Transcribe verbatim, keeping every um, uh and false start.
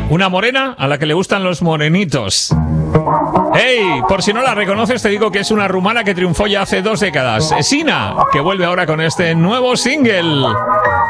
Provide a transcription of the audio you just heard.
Una morena a la que le gustan los morenitos. ¡Hey! Por si no la reconoces, te digo que es una rumana que triunfó ya hace dos décadas. Sina, que vuelve ahora con este nuevo single.